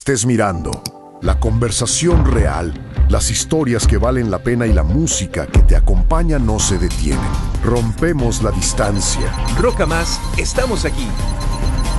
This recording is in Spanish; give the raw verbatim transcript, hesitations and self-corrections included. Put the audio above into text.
Estés mirando. La conversación real, las historias que valen la pena y la música que te acompaña no se detienen. Rompemos la distancia. Roca Más, estamos aquí.